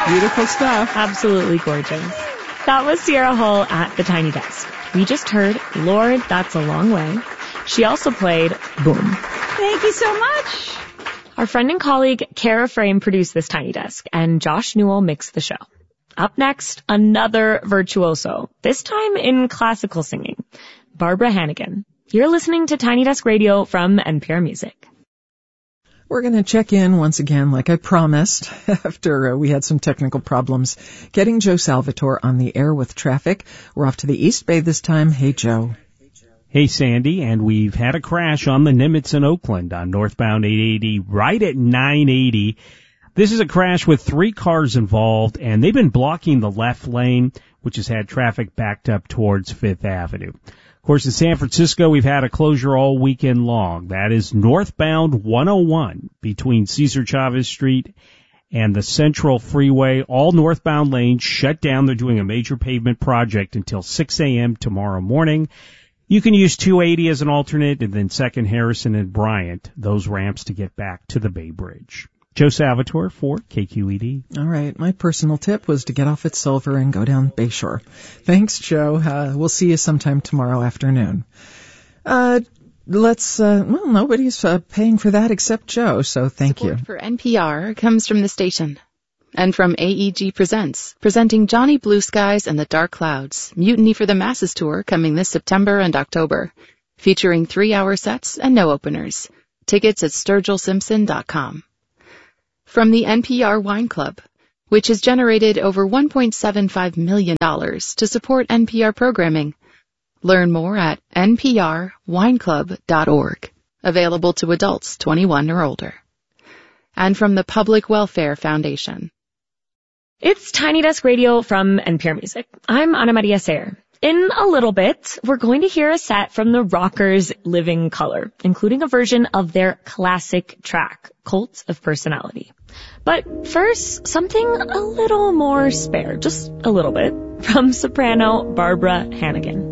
Beautiful stuff. Absolutely gorgeous. That was Sierra Hull at the Tiny Desk. We just heard Lord, That's a Long Way. She also played Boom. Thank you so much. Our friend and colleague Kara Frame produced this Tiny Desk, and Josh Newell mixed the show. Up next, another virtuoso, this time in classical singing, Barbara Hannigan. You're listening to Tiny Desk Radio from NPR Music. We're going to check in once again, like I promised, after we had some technical problems getting Joe Salvatore on the air with traffic. We're off to the East Bay this time. Hey, Joe. Hey, Sandy, and we've had a crash on the Nimitz in Oakland on northbound 880 right at 980. This is a crash with 3 cars involved, and they've been blocking the left lane, which has had traffic backed up towards Fifth Avenue. Of course, in San Francisco, we've had a closure all weekend long. That is northbound 101 between Cesar Chavez Street and the Central Freeway. All northbound lanes shut down. They're doing a major pavement project until 6 a.m. tomorrow morning. You can use 280 as an alternate and then 2nd Harrison and Bryant, those ramps to get back to the Bay Bridge. Joe Salvatore for KQED. All right. My personal tip was to get off at Silver and go down Bayshore. Thanks, Joe. We'll see you sometime tomorrow afternoon. Nobody's paying for that except Joe, so thank you. Support for NPR comes from the station. And from AEG Presents, presenting Johnny Blue Skies and the Dark Clouds, Mutiny for the Masses tour coming this September and October, featuring 3-hour sets and no openers. Tickets at SturgillSimpson.com. From the NPR Wine Club, which has generated over $1.75 million to support NPR programming. Learn more at nprwineclub.org. Available to adults 21 or older. And from the Public Welfare Foundation. It's Tiny Desk Radio from NPR Music. I'm Ana Maria Sayer. In a little bit, we're going to hear a set from the Rockers' Living Colour, including a version of their classic track, Cult of Personality. But first, something a little more spare, just a little bit, from soprano Barbara Hannigan.